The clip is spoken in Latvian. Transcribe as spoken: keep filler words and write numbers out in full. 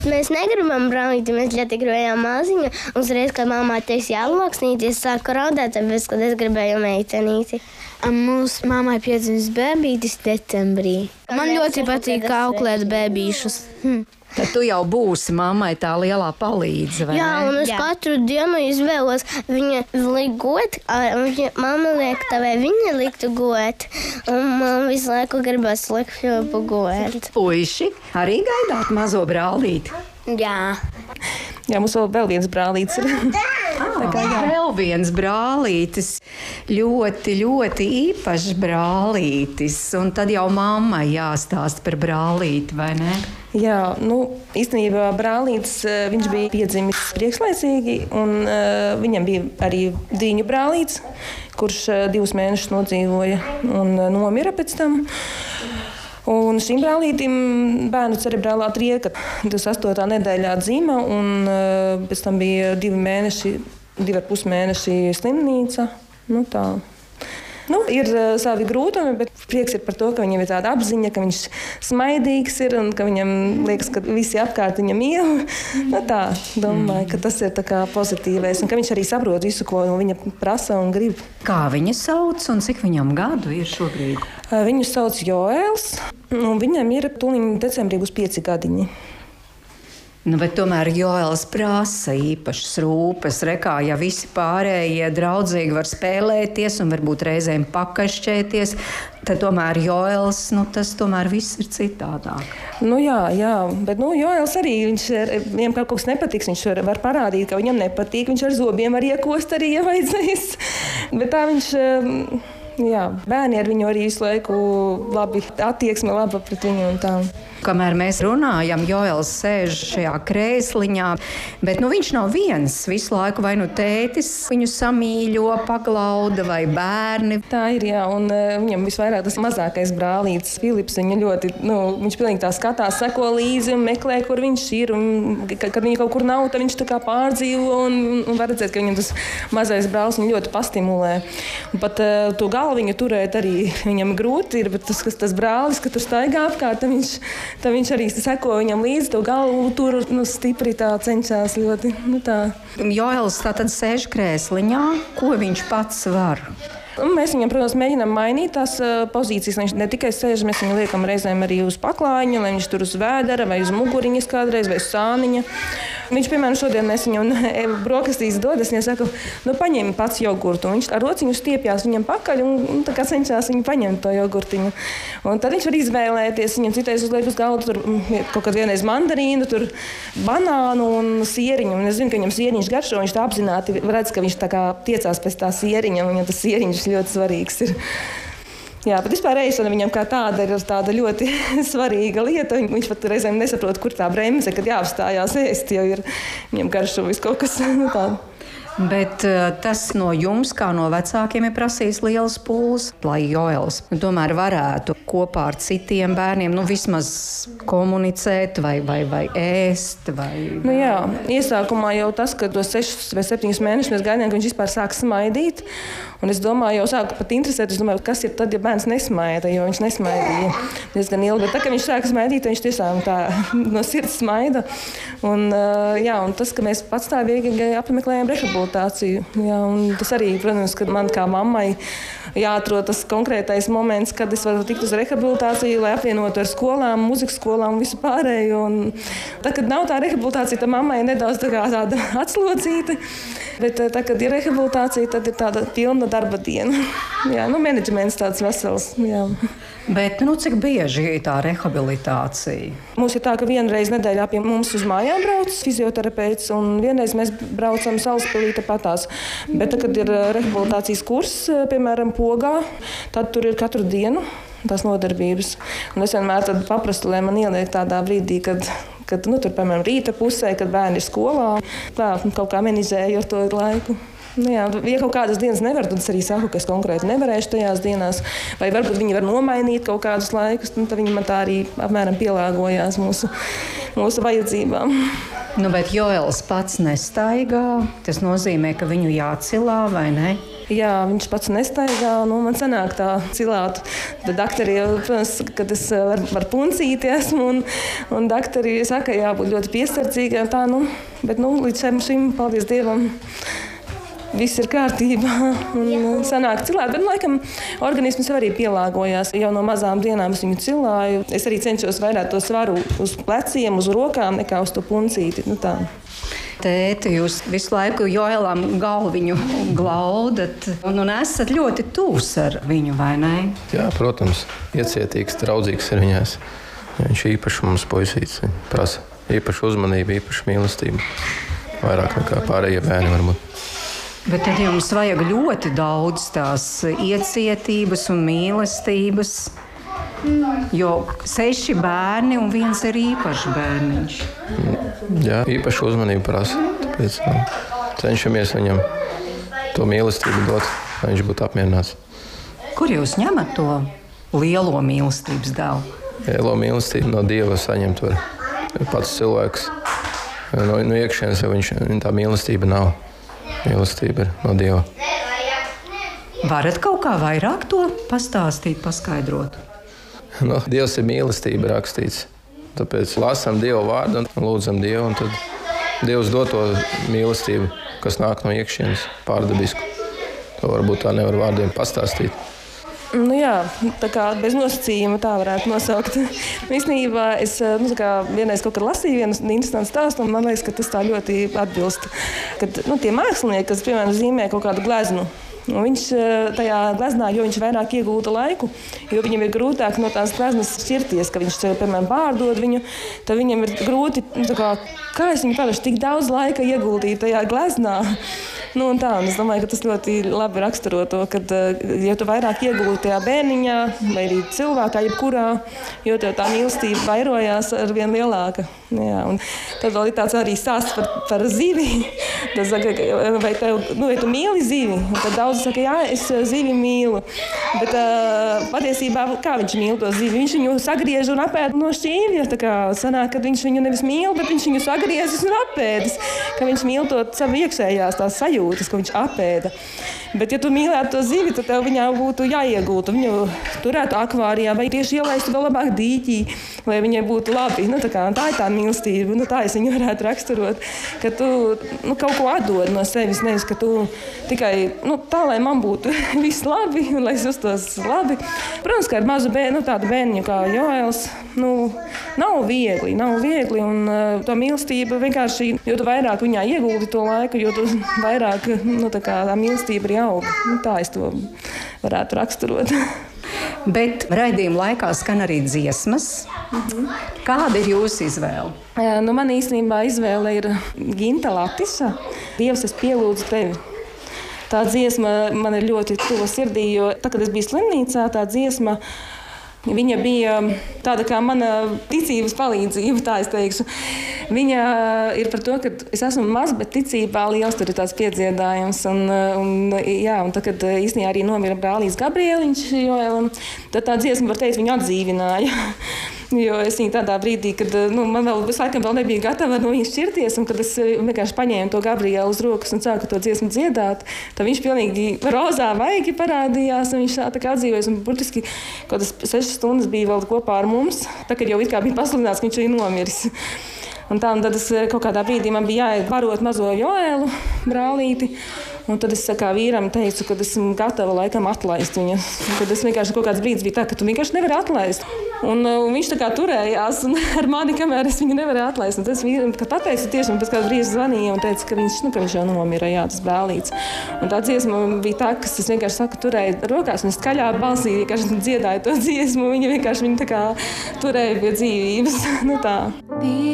Mēs negribam brālīti, mēs ļoti gribējām māziņu. Uzreiz, kad mamma teica jāloksnīt, es sāku raudāt, tāpēc, kad es gribēju meitenīti. Mūsu mammai piedzimis bēbītis decembrī. Man ļoti patīk auklēt bēbīšus. Hm. Tad tu jau būsi mammai tā lielā palīdze, vai Jā, ne? un es Jā. katru dienu izvēlos viņa likt got, un viņa mamma liek tā, vai viņa liktu got. Un man visu laiku gribas likt Filipu got. Puiši arī gaidāt mazo brālīti. Jā. Jā, mums vēl, vēl viens brālītis ir. Tā kā jā. Vēl viens brālītis, ļoti, ļoti īpašs brālītis. Un tad jau mammai jāstāsta par brālīti, vai ne? Jā, nu, īstenībā brālītis, viņš bija piedzimis priekšlaicīgi, un uh, viņam bija arī dīņu brālītis, kurš uh, divus mēnešus nodzīvoja un uh, nomira pēc tam. Un šim brālītim bērnu cerebrālā trieka divdesmit astotā nedēļā dzima, un uh, pēc tam bija divi mēneši, divi ar pus mēneši slimnīca. Nu, tā. Nu, ir uh, savi grūtumi, bet prieks ir par to, ka viņam ir tāda apziņa, ka viņš smaidīgs ir un ka viņam liekas, ka visi apkārt viņam mīl. Nu, tā, domāju, ka tas ir tā kā pozitīvais un ka viņš arī saprot visu, ko no viņa prasa un grib. Kā viņa sauc un cik viņam gadu ir šobrīd? Uh, viņu sauc Joēls, un viņam ir tūliņ decembrī būs pieci gadiņi. Nu, bet tomēr Joēls prasa īpašas rūpes. Rekā, ja visi pārējie draudzīgi var spēlēties un varbūt reizēm pakašķēties, tad tomēr Joēls, nu, tas tomēr viss ir citādāk. Nu, jā, jā, bet nu, Joēls arī, viņš, viņam kaut kas nepatiks, viņš var, var parādīt, ka viņam nepatīk, viņš ar zobiem var iekost arī, ja vajadzēs. Bet tā viņš, jā, bērni ar viņu arī visu laiku labi attieksme, laba pret viņu un tā. Kamēr mēs runājam, Joēls sēž šajā krēsliņā, bet nu, viņš nav viens. Visu laiku vai nu tētis viņu samīļo, paglauda vai bērni. Tā ir, jā, un uh, viņam visvairāk tas mazākais brālītis Filips, viņa ļoti, nu, viņš pilnīgi tā skatās, seko līdzi un meklē, kur viņš ir, un kad, kad viņa kaut kur nav, tad viņš tā kā pārdzīvo, un, un var redzēt, ka viņam tas mazais brālis viņu ļoti pastimulē. Un pat uh, to galviņu turēt arī viņam grūti ir, bet tas, tas brālis, kad tur staigā apkārt, tad viņš Tad viņš arī seko viņam līdzi, to galvu tur nu, stipri tā cenšas ļoti. Nu, tā. Joēls tātad sēž krēsliņā, ko viņš pats var? Un mēs viņam, protams, mēģinām mainīt tās uh, pozīcijas. Viņš ne tikai sēž, mēs viņu liekam reizēm arī uz paklājiņa, lai viņš tur uz vēdera vai uz muguriņas kādreiz vai uz sāniņa. Viņš, piemēram, šodien mēs viņam brokastīs dodas, un es saku, nu paņem pats jogurtu. Un viņš ar rociņu stiepjās viņam pakaļ un, un tā kā cenšas viņu paņemt to jogurtiņu. Un tad viņš var izvēlēties, viņam citreiz uzliek uz galdu tur kaut kad vienreiz mandarīnu, tur banānu un sieriņu. Un es zinu, ka viņam sieriņš garšo, viņš tā apzināti redz, ka viņš tā kā tiecās pēc tā sieriņa, un viņam tas sieriņš ļoti svarīgs ir. Jā, bet vispār ēšana viņam kā tāda ir tāda ļoti svarīga lieta. Viņš pat reizēm nesaprot, kur tā bremze, kad jāapstājās ēst, jo ir viņam garšo viss kaut kas tāds. Bet tas no jums, kā no vecākiem, ir prasījis liels pūles, lai Joēls tomēr varētu kopā ar citiem bērniem nu, vismaz komunicēt vai, vai, vai ēst. Vai... Nu, jā, iesākumā jau tas, ka tos sešus vai septiņus mēnešus mēs gaidījām, ka viņš vispār sāk smaidīt. Un es domāju, jau sāku pat interesēt, es domāju, kas ir tad, ja bērns nesmaida, jo viņš nesmaidīja diezgan ilgi. Bet tā, ka viņš sāka smaidīt, viņš tiešām tā no sirds smaida. Un, jā, un tas, ka mēs patstāvīgi apmeklējam rehabilitāciju. Jā, un tas arī, protams, ka man kā mammai jāatrod tas konkrētais moments, kad es varu tikt uz rehabilitāciju, lai apvienotu ar skolām, mūzikas skolām un visu pārējo. Un tad, kad nav tā rehabilitācija, tad mammai nedaudz tā kā tāda atslodzīta. Bet tā, kad ir rehabilitācija, tad ir tāda pilna darba diena. Jā, nu, menedžments tāds vesels. Jā. Bet nu, cik bieži ir tā rehabilitācija? Mums ir tā, ka vienreiz nedēļā pie mums uz mājām brauc fizioterapeits, un vienreiz mēs braucam Salaspilī patās. Bet, tad, kad ir rehabilitācijas kurs, piemēram, Pogā, tad tur ir katru dienu tās nodarbības. Un es vienmēr paprastu, lai man ieliek tādā brīdī, kad, kad nu, tur, piemēram, rīta pusē, kad bērni ir skolā, tā kaut kā menizēju ar to laiku. Nu, jā, ja kaut kādas dienas nevar, tad es arī saku, ka es konkrēti nevarēšu tajās dienās. Vai varbūt viņi var nomainīt kaut kādus laikus, tad viņi man tā arī apmēram pielāgojās mūsu, mūsu vajadzībām. Nu, bet Joēls pats nestaigā. Tas nozīmē, ka viņu jācilā vai ne? Jā, viņš pats nestaigā, nu, man sanāk tā cilātu. Tad daktori jau, protams, kad es var, var puncīti esmu, un, un daktori saka, jābūt ļoti piesardzīgiem, tā, nu, bet, nu, līdz šim, paldies Dievam, viss ir kārtībā un sanāk cilāt, bet, laikam, organisms jau arī pielāgojās. Jau no mazām dienām es viņu cilāju. Es arī cenšos vairāk to svaru uz pleciem, uz rokām, nekā uz to puncīti. Nu, tā. Tēti, jūs visu laiku Joelam galviņu glaudat un, un esat ļoti tūs ar viņu, vai ne? Jā, protams. Iecietīgs, draudzīgs ir viņās. Viņš īpaši mums puisīts. Viņš prasa īpašu uzmanību, īpašu mīlestību. Vairāk nekā pārējie bērni varbūt. Bet tad jums vajag ļoti daudz tās iecietības un mīlestības, jo seši bērni un viens ir īpašs bērniņš. Jā, īpašu uzmanību prasa. Tāpēc cenšamies viņam to mīlestību dot, lai viņš būtu apmierināts. Kur jūs ņemat to lielo mīlestības devu? Lielo mīlestību no Dieva saņemt var pats cilvēks. No, no iekšienes jau viņš, tā mīlestība nav. Mīlestība ir no Dieva. Varat kaut kā vairāk to pastāstīt, paskaidrot? No, Dievs ir mīlestība rakstīts. Tāpēc lasām Dieva vārdu un lūdzam Dievu, un tad Dievs dod to mīlestību, kas nāk no iekšienes, pārdabisku. To varbūt tā nevar vārdiem pastāstīt. Nu jā, tā kā bez nosacījuma tā varētu nosaukt. Īstenībā es nu, kā, vienreiz kaut kad lasīju vienu interesantu stāstu, un man liekas, ka tas tā ļoti atbilst. Kad nu, tie mākslinieki, kas, piemēram, zīmē kaut kādu gleznu, un viņš tajā gleznā, jo viņš vairāk iegulda laiku, jo viņam ir grūtāk no tās gleznas šķirties, ka viņš, piemēram, pārdod viņu, tad viņam ir grūti, nu, tā kā, kā es viņu pavešu tik daudz laika ieguldīju tajā gleznā. Nu, un tā, un es domāju, ka tas ļoti labi raksturo to, ka, ja tu vairāk iegūti tajā bērniņā, vai arī cilvēkā, jebkurā, jo tev tā mīlestība vairojās ar vien lielāka. Jā, un tad vēl ir tāds arī stāsts par, par zivi. Tas saka, vai, tev, nu, vai tu mīli zivi? Un tad daudzi saka, jā, es zivi mīlu. Bet uh, patiesībā, kā viņš mīl to zivi? Viņš viņu sagriež un apēd no šķīvja. Tā kā sanāk, ka viņš viņu nevis mīl, bet viņš viņu sagriezis un apēdis. Ka viņš mīl to savu iekšējās tās sajūtas, ko viņš apēda. Bet, ja tu mīlētu to zivi, tad tev viņā būtu jāiegūtu. Viņu turētu akvārijā vai tieši ielaistu vēl labāk dīķī, lai viņai būtu labi. Nu, tā, kā, tā ir tā mīlestība. Nu, tā es viņu varētu raksturot. Ka tu nu, kaut ko atdod no sevis. Nevis, ka tu tikai nu, tā, lai man būtu viss labi un lai es justos labi. Protams, ka ar mazu bērnu, nu, tādu bērniņu kā Joels, nu, nav viegli. Nav viegli un uh, to mīlestība vienkārši, jo tu vairāk viņā ieguldi to laiku, jo tu vairāk nu, tā, kā, tā mīlestība ir aug. Nu, tā es to varētu raksturot. Bet raidījuma laikā skan arī dziesmas. Mhm. Kāda ir jūsu izvēle? Jā, nu, man īstenībā izvēle ir Ginta Latisa. Dievs, es pielūdzu tevi. Tā dziesma man ir ļoti tuva sirdī, jo tā, kad es biju slimnīcā, tā dziesma viņa bija tāda kā mana ticības palīdzība, tā es teikšu. Viņa ir par to, ka es esmu maz, bet ticībā liels, tur ir tāds piedziedājums. Un, un, jā, un tad, kad īstenībā arī nomira brālīs Gabrieliņš, jo, tad tā dziesma, var teikt, viņu atdzīvināja. Jo es viņu tādā brīdī, kad nu, man vēl, es laikam vēl nebija gatava no viņas šķirties, un kad es vienkārši paņēmu to Gabrielu uz rokas un sāku to dziesmu dziedāt, tad viņš pilnīgi rozā vaigi parādījās, un viņš tā kā atdzīvojas, un burtiski kaut kas sešas stundas bija vēl kopā ar mums, tā, kad jau it kā bija pasludināts, ka viņš arī nomiris. Un tā, un tad es kaut kādā brīdī man bija jāiet barot mazo Joēlu brālīti, un tad es kā vīram teicu, ka esmu gatava laikam atlaist viņu. Kad es vienkārši kaut kāds brīdis bija tā, ka tu vienkārši nevari atlaist. Un, un viņš tā kā turējās un ar mani, kamēr es viņu nevarēju atlaist. Un tas vīram, kad pateicu tieši, un pēc kāda brīža zvanīja un teica, ka viņš, nu, ka viņš jau nomira, jā, tas brālīts. Un tā dziesma bija tā, kas es vienkārši saku, turēju rokās, un es skaļā balsī vienkārši dziedāju to dziesmu. Viņa vienkārši viņu tā kā turēja pie dzīvības. Nu tā.